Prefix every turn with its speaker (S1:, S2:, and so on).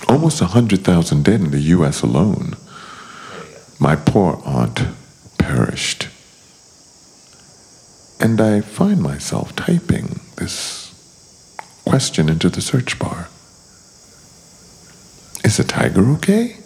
S1: Almost 100,000 dead in the U.S. alone. My poor aunt perished. And I find myself typing this question into the search bar. Is a tiger okay?